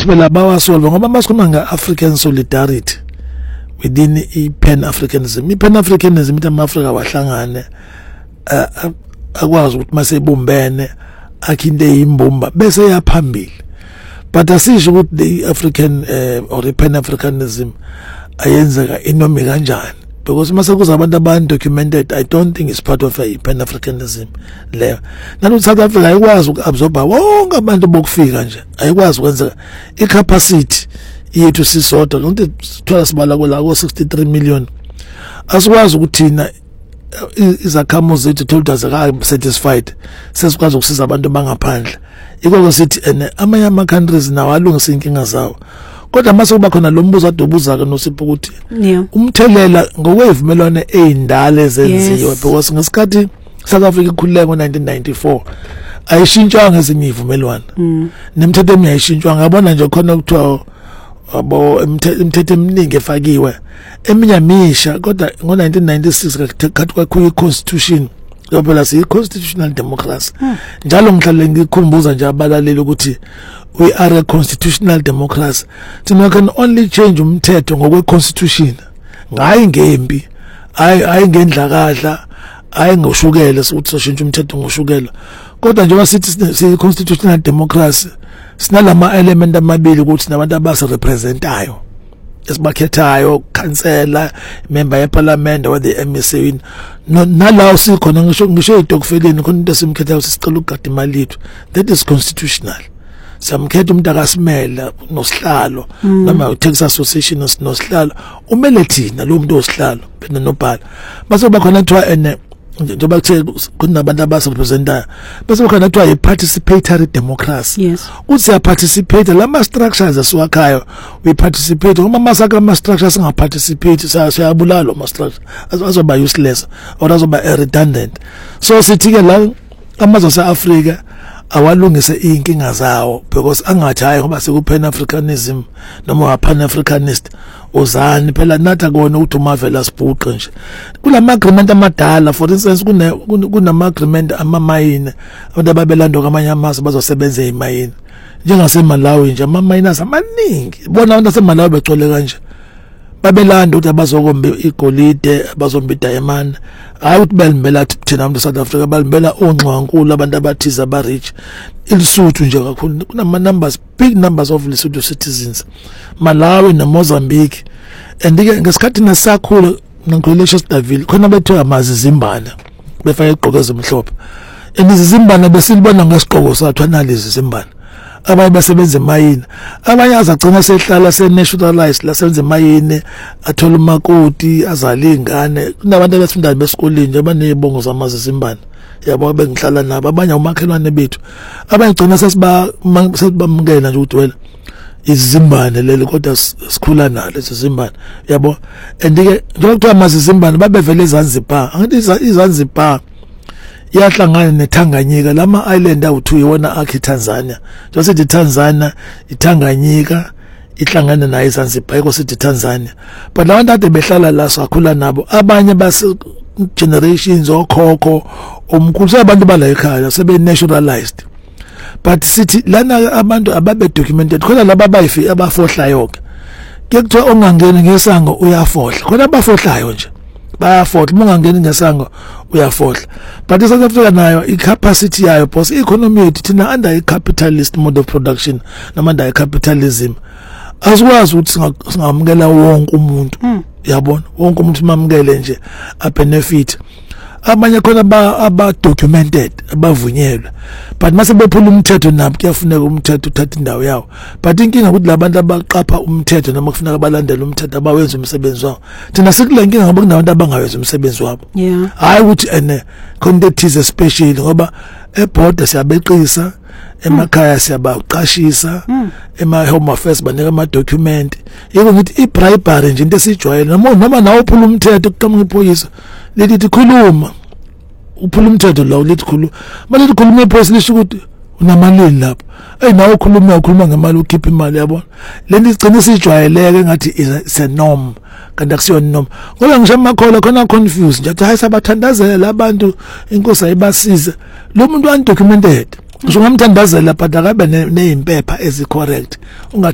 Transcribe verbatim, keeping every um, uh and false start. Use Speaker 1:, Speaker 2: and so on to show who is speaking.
Speaker 1: ukuthi phela bawasolve ngoba masikhuluma nga-African solidarity within i-Pan Africanism. I-Pan Africanism ithi ama-Afrika wahlangane akwazi ukuthi masebumbene akhinde imbumba bese yaphambili. But asisho ukuthi the African uh, or the Pan Africanism ayenzeka inomi kanjani, because mase kuza abantu abandocumented, I don't think it's part of a Pan Africanism leyo. Nalo South Africa ayikwazi ukuabsorba wonke abantu bokufika nje, ayikwazi ukwenza i-capacity yethu sisodwa ukuthi sithola sibala kola ko sixty-three million. Asikwazi ukuthina izakhamuzi zethu told us are satisfied sesikwazi ukusiza abantu bangaphandle. Ikho sithi ene amanye ama countries nawo alungisa inkinga zawo, kodwa mase kuba khona lo mbuzo adobuza ke noSipho ukuthi umthelela ngokwevumelwane ezindala ezenziwe, because ngesikhathi South Africa ikhululeka ngo nineteen ninety-four ayishintshwanga ezinye ivumelwane nemithetho emiyayishintshwa. Ngabona nje khona kuthiwa abo imithetho eminingi efakiwe eminya misha, kodwa ngo nineteen ninety-six kathi kwakho i-constitution phela siyi constitutional democracy. Njalo ngihlale ngikhumbuza nje abalaleli ukuthi we are a constitutional democracy. Thina can only change umthetho ngokwe constitution, ngayi ngempi, hayi hayi ngendlakadla, hayi ngoshukela sokuthi soshintsha umthetho ngoshukela. Kodwa njengoba sithi siyi constitutional democracy sinalama element amabili ukuthi nabantu abase representayo esibakhethayo, councillor, member ye parliament or the M E C, no nalawo sikhona ngisho ngisho idokfeleni khona into simkhethayo sicela ukugada imali yethu. That is constitutional. Samkhetha umuntu akasimela nosihlalo noma uTax Association nosihlalo umele thina lo muntu osihlalo phela nobhala base kuba khona kuthiwa ene njengoba kuthe kunabantu abaserepresentayo bese kukhona kuthiwa i-participatory democracy.
Speaker 2: Yes.
Speaker 1: Uthi siya participate lama structures esiwakhayo, we participate. Uma masaka ama structures singa participate siyabulala lo ma structure azoba useless or azoba redundant. So sithi ke la amazwe ase-Africa awalungise inkinga zawo, because angathi hayi ngoba seku Pan Africanism noma wa Pan Africanist uzani phela nathi akona ukuthi umavela sibhuqe nje. Kulama agreement amadala, for instance kune kunama agreement amamayini abantu ababelando kwamanye amazwe bazosebenza emayini njengaseMalawi nje, ama-miners amaningi bona abantu baseMalawi begcwele kanje babelanda ukuthi abazokombe igolide, abazombe diamond, hayi ukuthi balimela thina abantu South Africa, balimela onxwankulu abantu abathiza aba rich ilisuthu nje kakhulu. Kunama numbers, big numbers of Lesotho citizens, Malawi na Mozambique. And ke ngesikhathi nasakhula ngikhulesha Davile khona bethiwa amazizimbana befake igqoko ezimhlophe, and izizimbana besilibona ngesigqoko sathu analysis zimbana. Abanye basebenza emayini, abanye azagcina sehlala se-naturalized la senze emayini, athola umakoti, azale ingane. Kunabantu abafundayo besikoleni nje abanezibongo zamazizimbana, yabo bengihlala nabo, abanye umakhelwane bethu, abanye gcina sesiba sesibamukela nje ukuthi wena izizimbane leli kodwa sikhula nalo izizimbane, yabo. And ke njengoba kuthiwa amazizimbane babevele eZanzibar, angithi iZanzibar yahlangana neTanganyika, lama island awuthu iwona akhi Tanzania. Josithi Tanzania, iTanganyika ihlangana nayo iZanzibar, eko sithi Tanzania. But labantu ade behlala la sakhula nabo, abanye base generations okhokho omkhulu sebantu bala ekhaya sebe naturalized. But sithi lana abantu ababe documented khona laba bayifi abafohlayo ke kuthiwa ongangeni ngesango uyafohla, khona abafohlayo nje bayafohla, mungangeni ngesango uyafohla. But South Africa nayo i-capacity yayo, because i-economy yethu thina under i-capitalist mode of production noma under i-capitalism asikwazi ukuthi singamukela wonke umuntu, yabona, wonke umuntu mamukele nje a benefit. Abanye khona ba aba documented abavunyelwa, but mase bephula umthetho nabo kuyafuneka umthetho uthatha indawo yawo. But inkinga ukuthi labantu abaqapha umthetho noma kufuneka balandele umthetho abawenza umsebenzi wabo, thina sikule nkinga ngoba kunabantu abangawenza umsebenzi wabo.
Speaker 2: Yeah.
Speaker 1: Hayi ukuthi ene content is special ngoba eborder siyabeqisa, emakhaya siyabaqashisa, ema home affairs banika ama document. Yebo ngithi i bribery nje into esijwayele noma noma nawo uphula umthetho kuqhamuka iphoyisa lithi khuluma, uphula umthetho la ulithi khuluma, manje khuluma iphoyisa lisho ukuthi unamalini lapha. Ey nawo ukhuluma ukhuluma ngemali ukhipha imali, yabona. Lento igcina sijwayeleke ngathi is a norm, kanti akusiyona norm. Ngoba ngisho amakhola khona confused nje athi hayi sabathandazela abantu inkosi ayibasiza. Lo muntu undocumented ngisho ngamthandazela but akabe nezimpepha ezi correct.